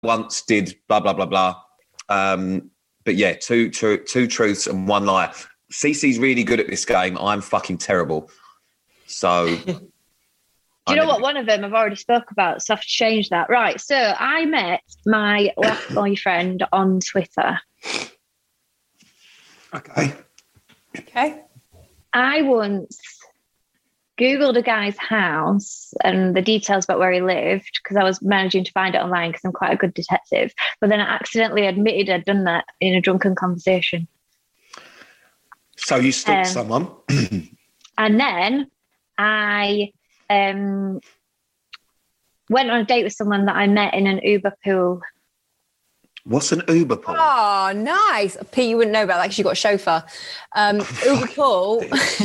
once did blah, blah, blah, blah. But yeah, two truths and one lie. Cece's really good at this game. I'm fucking terrible. So... Do you know what? One of them I've already spoke about, so I have to change that. Right, so I met my last boyfriend on Twitter. Okay. I once Googled a guy's house and the details about where he lived because I was managing to find it online because I'm quite a good detective. But then I accidentally admitted I'd done that in a drunken conversation. So you stalked someone? And then I... went on a date with someone that I met in an Uber pool. What's an Uber pool? Oh, nice. Pete, you wouldn't know about that because you got a chauffeur. Uber pool.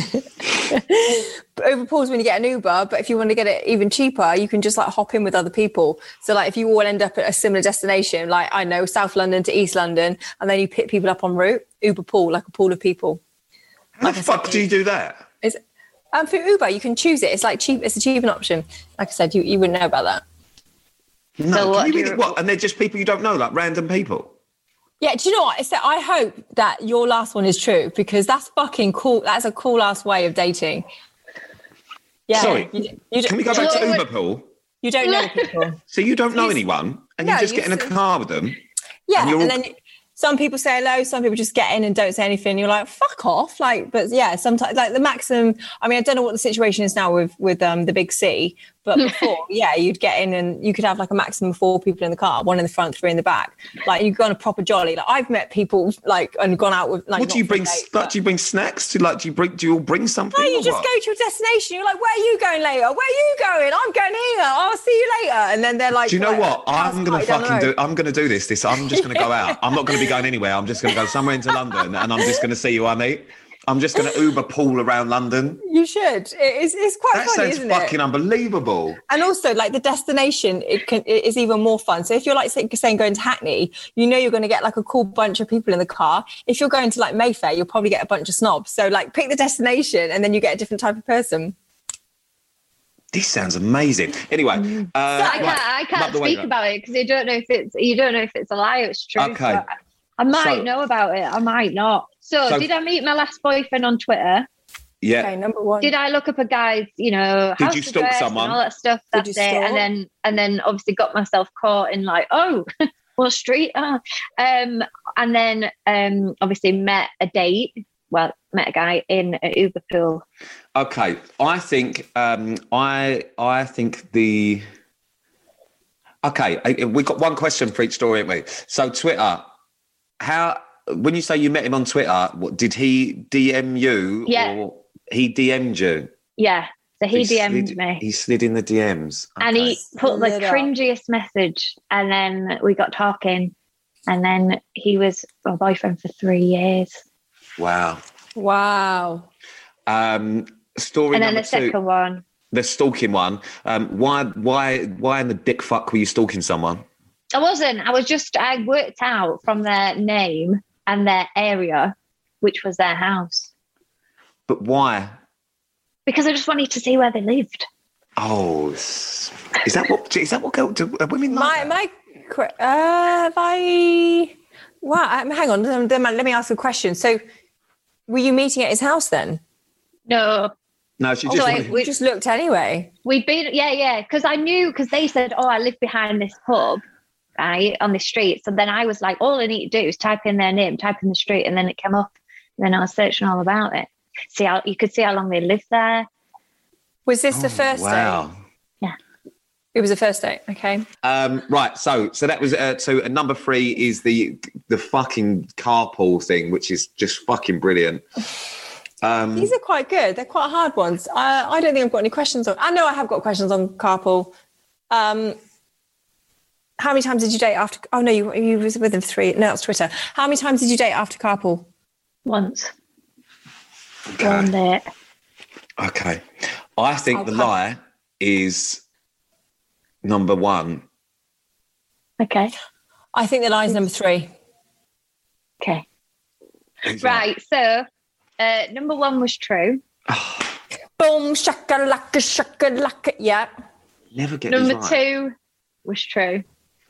Uber pool is when you get an Uber, but if you want to get it even cheaper, you can just like hop in with other people. So like if you all end up at a similar destination, like I know South London to East London, and then you pick people up en route, Uber pool, like a pool of people. How the fuck do you do that? For Uber, you can choose it. It's like cheap. It's a cheaper option. Like I said, you wouldn't know about that. No, so what? And they're just people you don't know, like random people. Yeah, do you know what? I hope that your last one is true because that's fucking cool. That's a cool ass way of dating. Yeah. Sorry, can we go back to Uber pool? You don't know people. So you don't know anyone, and you just get in a car with them. Yeah, and then some people say hello, some people just get in and don't say anything. You're like, fuck off. Like, but yeah, sometimes like the maximum, I mean, I don't know what the situation is now with the big C, but before, yeah, you'd get in and you could have like a maximum of 4 people in the car, 1 in the front, 3 in the back. Like you go on a proper jolly. Like I've met people like and gone out with like. What do you bring? Do you bring snacks? Do you all bring something? No, you just go to a destination. You're like, where are you going later? Where are you going? I'm going here. I'll see you later. And then they're like, do you know what? I'm gonna do this. I'm just gonna go out. I'm not gonna be going anywhere. I'm just gonna go somewhere into London, and I'm just gonna see who I meet. I'm just going to Uber pool around London. You should. It's quite funny, isn't it? That sounds fucking unbelievable. And also, like, the destination, it is even more fun. So if you're, like, saying going to Hackney, you know you're going to get, like, a cool bunch of people in the car. If you're going to, like, Mayfair, you'll probably get a bunch of snobs. So, like, pick the destination and then you get a different type of person. This sounds amazing. Anyway, so I can't speak about it because you don't know if it's a lie or it's true. Okay. So I might know about it. I might not. So did I meet my last boyfriend on Twitter? Yeah. Okay, number 1. Did I look up a guy's, house you stalk someone? and all that stuff? That's it. And then obviously got myself caught in like, oh, what street? And then obviously met a guy in an Uber pool. Okay, I think we've got one question for each story, haven't we? So Twitter, when you say you met him on Twitter, did he DM you or he DM'd you? Yeah, so he DM'd me. He slid in the DMs. Okay. And he put the cringiest message and then we got talking and then he was my boyfriend for 3 years. Wow. Story and then number 2. Second one. The stalking one. Why in the dick fuck were you stalking someone? I wasn't. I worked out from their name and their area, which was their house. But why? Because I just wanted to see where they lived. Oh, is that what women like? Hang on. Let me ask a question. So, were you meeting at his house then? No. No, she just we just looked anyway. We'd been, because I knew, because they said, oh, I live behind this pub, right, on the street. So then I was like, all I need to do is type in their name, type in the street, and then it came up. And then I was searching all about it. You could see how long they lived there. Was this the first wow. date? Yeah. It was the first date, okay. Right, so that was, number 3 is the fucking carpool thing, which is just fucking brilliant. These are quite good. They're quite hard ones. I don't think I've got any questions on. I know I have got questions on carpool. How many times did you date after? Oh no, you was with him 3. No, that's Twitter. How many times did you date after carpool? Once. Okay. One date. Okay. I think the lie is number 1. Okay. I think the lie is number 3. Okay. Right. So. Number 1 was true. Boom, shakalaka, shakalaka. Yeah. Never get Number this right. 2 was true.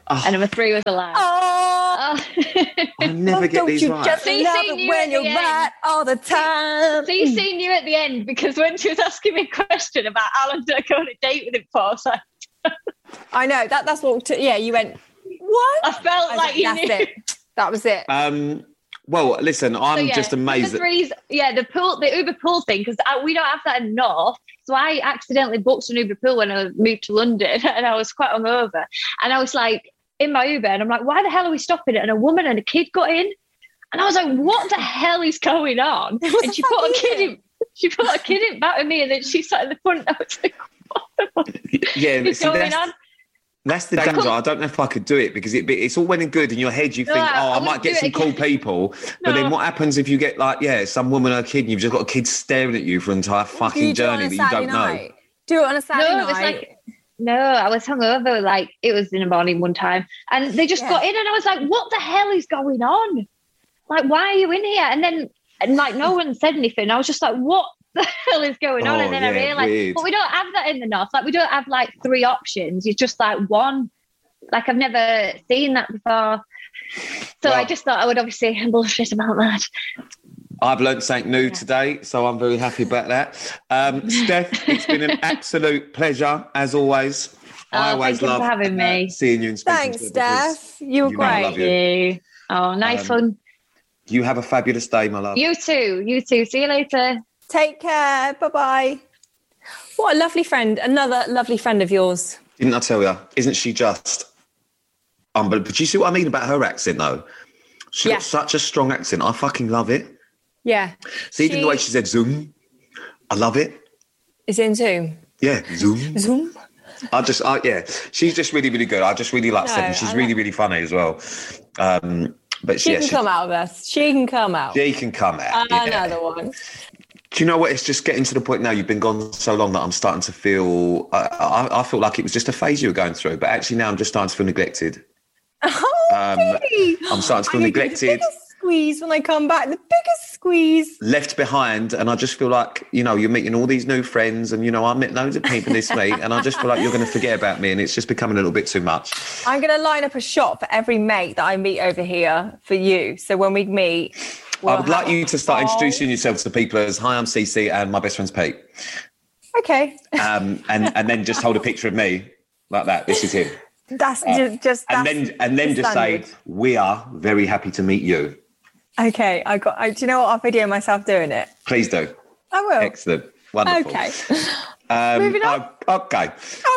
and number 3 was alive. Oh, I never get these right. Just love it when you're right all the time. CC knew at the end because when she was asking me a question about how long did I go on a date with him for, I was like, I know that's what. You went. What? I felt like you knew. It. That was it. Well, listen, I'm just amazed. The Uber pool thing, because we don't have that in North. So I accidentally booked an Uber pool when I moved to London, and I was quite hungover. And I was like in my Uber, and I'm like, why the hell are we stopping it? And a woman and a kid got in, and I was like, what the hell is going on? And she put a kid in back of me, and then she sat in the front. I was like, what the fuck is going on? That's the danger. I don't know if I could do it because it's all well and good in your head. You think, I might get some cool people. But then what happens if you get some woman or a kid and you've just got a kid staring at you for an entire fucking journey that you don't know? Do it on a Saturday night? It was I was hungover. It was in the morning one time. And they just got in and I was like, what the hell is going on? Like, why are you in here? And then no one said anything. I was just like, what the hell is going on? And then I realized, but we don't have that in the North. We don't have 3 options. It's just one. I've never seen that before. So I just thought I would obviously bullshit about that. I've learned something new today, so I'm very happy about that. Steph, it's been an absolute pleasure as always. I always love having me. Seeing you and speaking Thanks, to you. Steph. You were great. Thank you. Oh, nice fun. You have a fabulous day, my love. You too. See you later. Take care. Bye-bye. What a lovely friend. Another lovely friend of yours. Didn't I tell you? Isn't she just unbelievable? But you see what I mean about her accent, though? She's got such a strong accent. I fucking love it. Yeah. See, even the way she said Zoom, I love it. Is it in Zoom? Yeah, Zoom. Zoom? She's just really, really good. I just really like Steph. She's really, really funny as well. But she can come out of us. She can come out. She can come out. Another one. Do you know what? It's just getting to the point now. You've been gone so long that I'm starting to feel. I feel like it was just a phase you were going through, but actually now I'm just starting to feel neglected. Really? I'm starting to feel neglected. Squeeze when I come back, the biggest squeeze. Left behind, and I just feel like you're meeting all these new friends, and I met loads of people this week, and I just feel like you're going to forget about me, and it's just becoming a little bit too much. I'm going to line up a shot for every mate that I meet over here for you. So when we meet. I would like you to start introducing yourself to people as, hi, I'm Cece and my best friend's Pete. Okay. And then just hold a picture of me like that. This is him. That's and then just say, we are very happy to meet you. Okay. Do you know what? I'll video myself doing it. Please do. I will. Excellent. Wonderful. Okay. Moving on. Okay.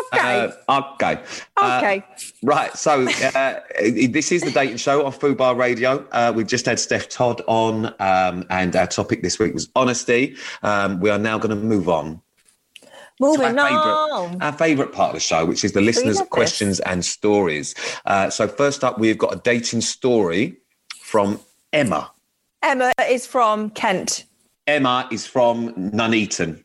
Right. So this is the Dating Show on Fubar Radio. We've just had Steph Todd on, and our topic this week was honesty. We are now going to move on. Our favourite part of the show, which is the listeners' questions and stories. So first up, we've got a dating story from Emma. Emma is from Kent. Emma is from Nuneaton.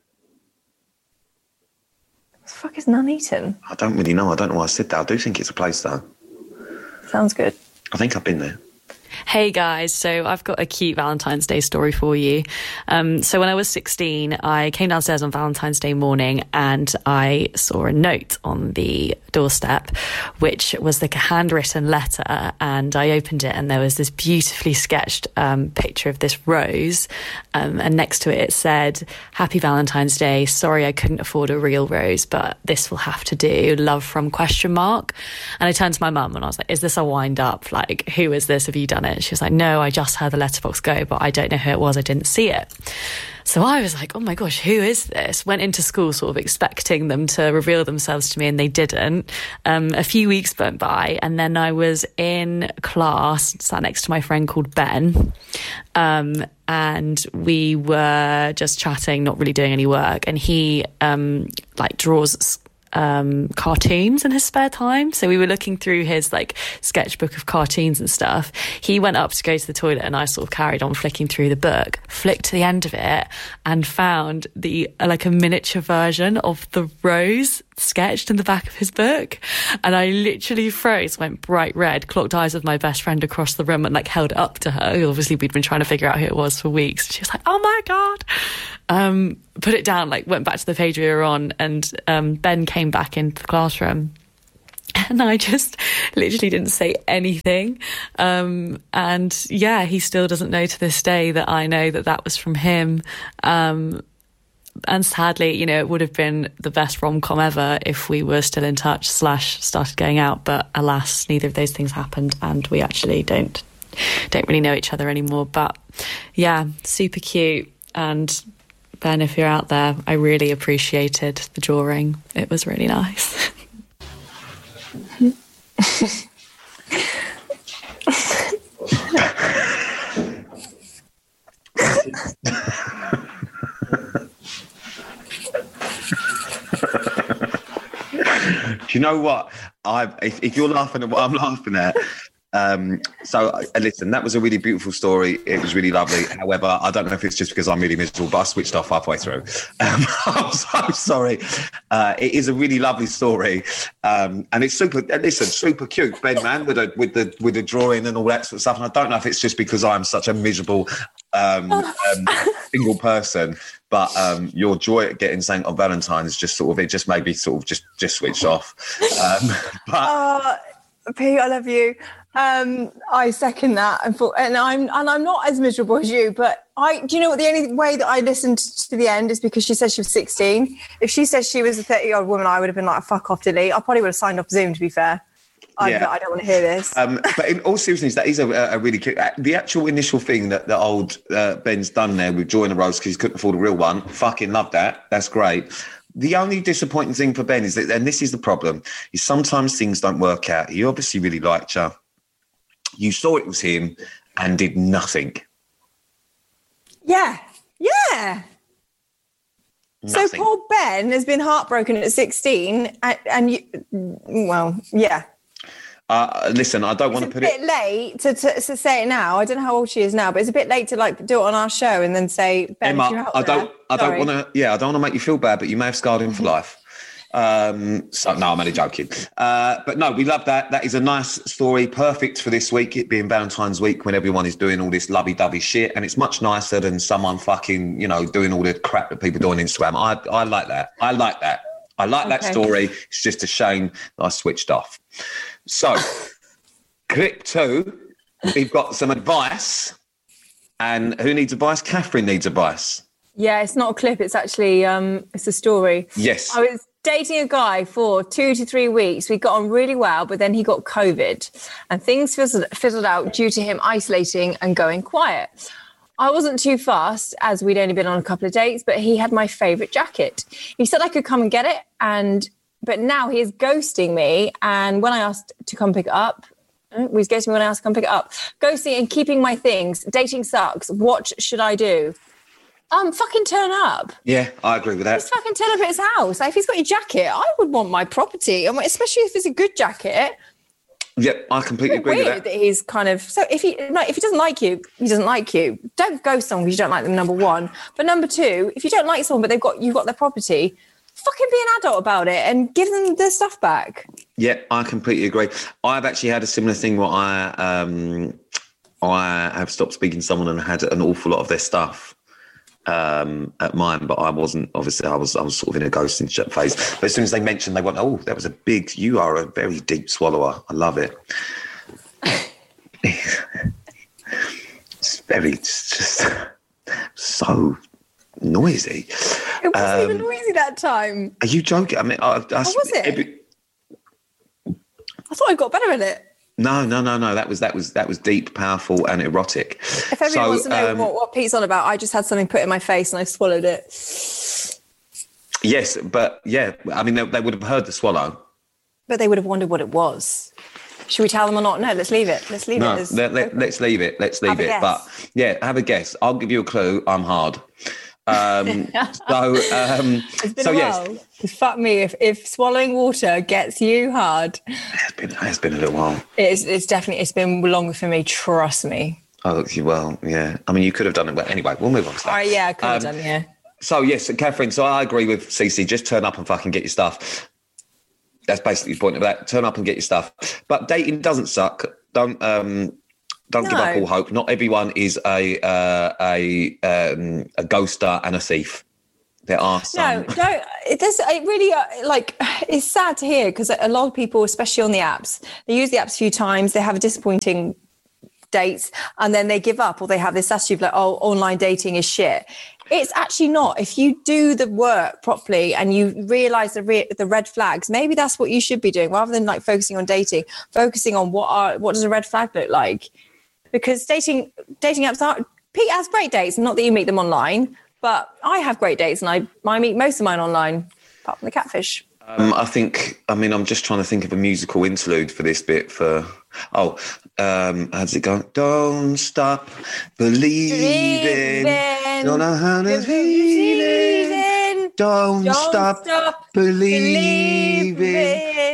What the fuck is Nuneaton? I don't really know. I don't know why I said that. I do think it's a place, though. Sounds good. I think I've been there. Hey guys, so I've got a cute Valentine's Day story for you. So when I was 16, I came downstairs on Valentine's Day morning and I saw a note on the doorstep, which was like a handwritten letter, and I opened it and there was this beautifully sketched picture of this rose, and next to it said, "Happy Valentine's Day, sorry I couldn't afford a real rose, but this will have to do, love from ?" And I turned to my mum and I was like, is this a wind up? Like, who is this? Have you done it? She was like, no, I just heard the letterbox go, but I don't know who it was. I didn't see it. So I was like, oh my gosh, who is this? Went into school sort of expecting them to reveal themselves to me, and they didn't. A few weeks went by, and then I was in class, sat next to my friend called Ben, and we were just chatting, not really doing any work, and he draws cartoons in his spare time. So we were looking through his sketchbook of cartoons and stuff. He went up to go to the toilet and I sort of carried on flicking through the book, flicked to the end of it and found a miniature version of the rose sketched in the back of his book. And I literally froze, went bright red, clocked eyes with my best friend across the room and held it up to her. Obviously we'd been trying to figure out who it was for weeks. She was like, oh my God. Put it down, went back to the page we were on, and Ben came back into the classroom And I just literally didn't say anything. And yeah, he still doesn't know to this day that I know that was from him. And sadly, you know, it would have been the best rom-com ever if we were still in touch / started going out. But alas, neither of those things happened, and we actually don't really know each other anymore. But yeah, super cute. And Ben, if you're out there, I really appreciated the drawing. It was really nice. Do you know what? If you're laughing at what I'm laughing at, listen, that was a really beautiful story. It was really lovely. However, I don't know if it's just because I'm really miserable, but I switched off halfway through. I'm so sorry. It is a really lovely story, and it's super cute. Ben, man, with the drawing and all that sort of stuff. And I don't know if it's just because I'm such a miserable single person, but your joy at getting something on Valentine's just made me just switch off. Pete, I love you. I second that, and I'm not as miserable as you. But do you know what? The only way that I listened to the end is because she said she was 16. If she said she was a 30-year-old woman, I would have been like, "Fuck off, delete." I probably would have signed off Zoom. To be fair, I don't want to hear this. But in all seriousness, that is a really cute. The actual initial thing that the old Ben's done there with drawing a rose because he couldn't afford a real one. Fucking love that. That's great. The only disappointing thing for Ben is that, and this is the problem, is sometimes things don't work out. He obviously really liked you. You saw it was him and did nothing. Yeah. Nothing. So poor Ben has been heartbroken at 16 and you, well, yeah. Listen, I don't want to put it... It's a bit late to say it now. I don't know how old she is now, but it's a bit late to do it on our show and then say, Ben, Emma, if you're out I don't want to make you feel bad, but you may have scarred him for life. No, I'm only joking. But no, we love that. That is a nice story, perfect for this week, it being Valentine's week when everyone is doing all this lovey-dovey shit, and it's much nicer than someone fucking, doing all the crap that people do on Instagram. I like that. I like that story. It's just a shame that I switched off. So, clip 2, we've got some advice. And who needs advice? Catherine needs advice. Yeah, it's not a clip. It's actually, it's a story. Yes. I was dating a guy for 2 to 3 weeks. We got on really well, but then he got COVID and things fizzled out due to him isolating and going quiet. I wasn't too fast as we'd only been on a couple of dates, but he had my favourite jacket. He said I could come and get it, but now he is ghosting me. And when I asked to come pick it up, he's ghosting me when I asked to come pick it up. Ghosting and keeping my things. Dating sucks. What should I do? Fucking turn up. Yeah, I agree with that. Just fucking turn up at his house. Like, if he's got your jacket, I would want my property. Especially if it's a good jacket. Yep, I completely agree with that. He's kind of... So if he doesn't like you, he doesn't like you. Don't ghost someone because you don't like them, number one. But number two, if you don't like someone but you've got their property, fucking be an adult about it and give them their stuff back. Yeah, I completely agree. I've actually had a similar thing where I have stopped speaking to someone and had an awful lot of their stuff at mine, but I wasn't. Obviously, I was sort of in a ghosting phase. But as soon as they mentioned, they went, "Oh, that was you are a very deep swallower. I love it." It's just so noisy. It wasn't even noisy that time. Are you joking? I mean, was it? I thought I got better at it. No. That was deep, powerful, and erotic. If everyone wants to know what Pete's on about, I just had something put in my face and I swallowed it. Yes, but yeah, I mean, they would have heard the swallow. But they would have wondered what it was. Should we tell them or not? No, let's leave it. Let's leave it. Let's leave it. But yeah, have a guess. I'll give you a clue. I'm hard. It's been a while. Fuck me if swallowing water gets you hard. It's been a little while. It's been longer for me, trust me. Oh well, yeah. I mean, you could have done it, but anyway, we'll move on to that. All right, yeah, I could have done, yeah. So yes, Catherine, so I agree with CC, just turn up and fucking get your stuff. That's basically the point of that. Turn up and get your stuff. But dating doesn't suck. Don't give up all hope. Not everyone is a ghoster and a thief. There are some. No, don't. It really, like, it's sad to hear because a lot of people, especially on the apps, they use the apps a few times, they have a disappointing dates, and then they give up, or they have this attitude like, oh, online dating is shit. It's actually not. If you do the work properly and you realise the red flags, maybe that's what you should be doing rather than like focusing on dating, focusing on what does a red flag look like? Because dating apps Pete has great dates, not that you meet them online, but I have great dates and I meet most of mine online, apart from the catfish. I'm just trying to think of a musical interlude for this bit how does it go? Don't stop believing. Don't know how to believe. Don't stop believing.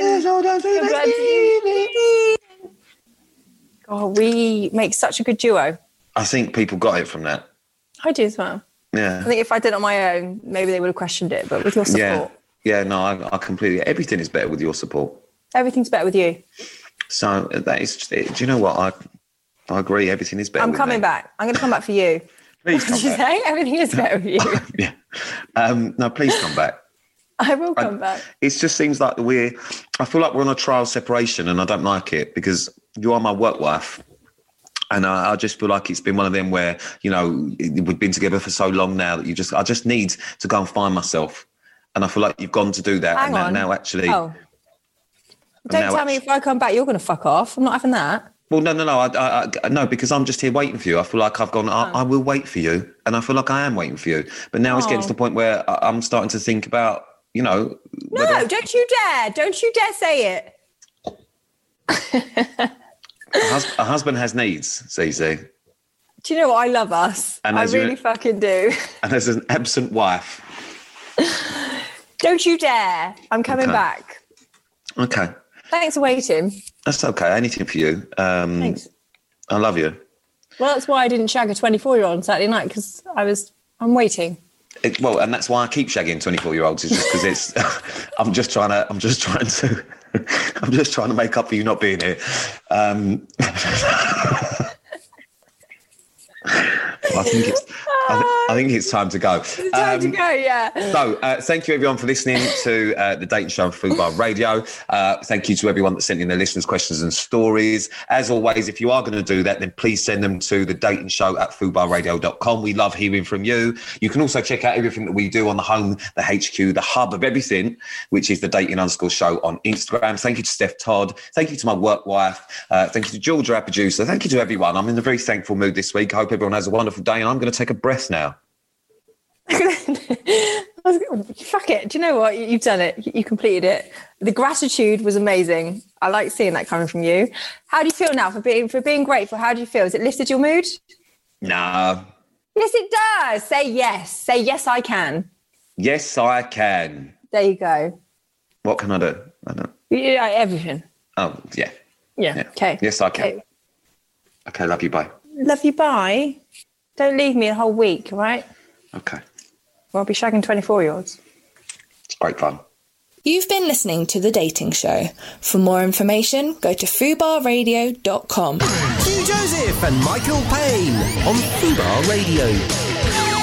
Oh, we make such a good duo. I think people got it from that. I do as well. Yeah. I think if I did it on my own, maybe they would have questioned it, but with your support. Yeah, no, I completely... Everything is better with your support. Everything's better with you. So that is... Do you know what? I agree. Everything is better with me. I'm coming back. I'm going to come back for you. Please come back. Did you say? Everything is better with you. Yeah. No, please come back. I will come back. It just seems like I feel like we're on a trial separation and I don't like it because you are my work wife. And I just feel like it's been one of them where, you know, we've been together for so long now that I just need to go and find myself. And I feel like you've gone to do that. Hang on. Now actually... Oh. Don't tell me if I come back, you're going to fuck off. I'm not having that. Well, no. No, because I'm just here waiting for you. I feel like I've gone, I will wait for you. And I feel like I am waiting for you. But now it's getting to the point where I'm starting to think about, you know... No, don't you dare. Don't you dare say it. A husband has needs, Zizi. Do you know what? I love us. And I really fucking do. And as an absent wife... Don't you dare. I'm coming back. Okay. Thanks for waiting. That's okay. Anything for you. Thanks. I love you. Well, that's why I didn't shag a 24-year-old on Saturday night, because I'm waiting. And that's why I keep shagging 24-year-olds, is just because it's, I'm just trying to make up for you not being here. I think it's time to go. It's time to go, yeah. So thank you everyone for listening to The Dating Show on Fubar Radio. Thank you to everyone that sent in their listeners' questions and stories. As always, if you are going to do that, then please send them to thedatingshow@fubarradio.com. We love hearing from you. You can also check out everything that we do on the home, the HQ, the hub of everything, which is the Dating_Show on Instagram. Thank you to Steph Todd. Thank you to my work wife. Thank you to Georgia, our producer. Thank you to everyone. I'm in a very thankful mood this week. I hope everyone has a wonderful day, and I'm going to take a breath now. Fuck it. Do you know what? You've done it. You completed it. The gratitude was amazing. I like seeing that coming from you. How do you feel now for being grateful? How do you feel? Has it lifted your mood? No. Yes, it does. Say yes. Say yes, I can. Yes, I can. There you go. What can I do? I don't. Yeah, everything. Oh, yeah. Yeah. Okay. Yes, I can. Okay. Love you. Bye. Love you. Bye. Don't leave me a whole week, all right? Okay. Well, I'll be shagging 24-year-olds. It's great fun. You've been listening to The Dating Show. For more information, go to fubarradio.com. Hugh Joseph and Michael Payne on Fubar Radio.